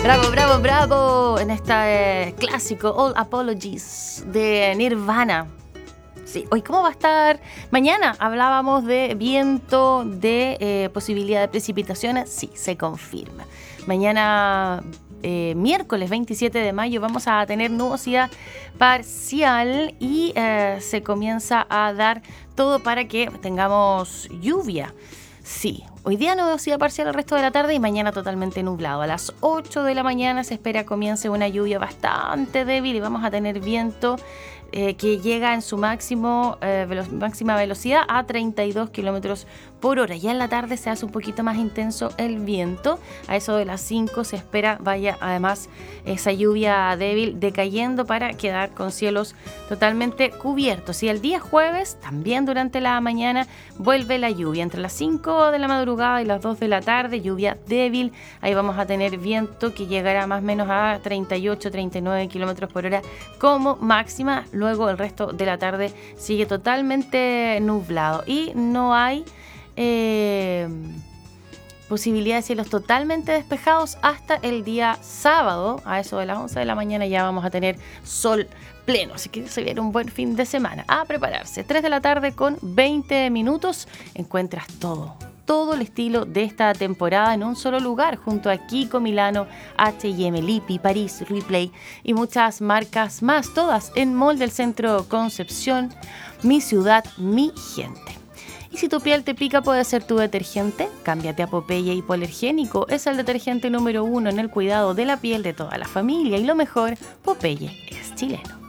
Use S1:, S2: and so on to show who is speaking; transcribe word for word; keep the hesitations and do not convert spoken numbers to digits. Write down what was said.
S1: Bravo, bravo, bravo en este clásico All Apologies de Nirvana. Sí, hoy cómo va a estar. Mañana hablábamos de viento, de eh, posibilidad de precipitaciones. Sí, se confirma. Mañana, eh, miércoles veintisiete de mayo, vamos a tener nubosidad parcial y eh, se comienza a dar todo para que tengamos lluvia. Sí, hoy día nubosidad parcial el resto de la tarde y mañana totalmente nublado. A las ocho de la mañana se espera comience una lluvia bastante débil y vamos a tener viento eh, que llega en su máximo eh, velo- máxima velocidad a treinta y dos kilómetros por hora. Ya en la tarde se hace un poquito más intenso el viento. A eso de las cinco se espera vaya además esa lluvia débil decayendo para quedar con cielos totalmente cubiertos. Y el día jueves, también durante la mañana, vuelve la lluvia. Entre las cinco de la madrugada y las dos de la tarde, lluvia débil. Ahí vamos a tener viento que llegará más o menos a treinta y ocho, treinta y nueve kilómetros por hora como máxima. Luego el resto de la tarde sigue totalmente nublado y no hay eh, posibilidad de cielos totalmente despejados hasta el día sábado. A eso de las once de la mañana ya vamos a tener sol pleno, así que se viene un buen fin de semana. A prepararse. tres de la tarde con veinte minutos. Encuentras todo, todo el estilo de esta temporada en un solo lugar, junto a Kiko Milano, H y M, Lippi, París, Replay y muchas marcas más, todas en Mall del Centro Concepción. Mi ciudad, mi gente. Y si tu piel te pica, puede ser tu detergente. Cámbiate a Popeye Hipoalergénico. Es el detergente número uno en el cuidado de la piel de toda la familia. Y lo mejor, Popeye es chileno.